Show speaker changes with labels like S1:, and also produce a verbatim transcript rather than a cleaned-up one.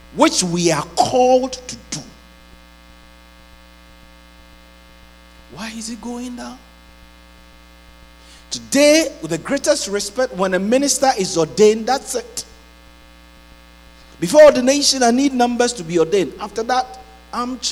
S1: which we are called to do. Why is it going down? Today, with the greatest respect, when a minister is ordained, that's it. Before ordination, I need numbers to be ordained. After that, I'm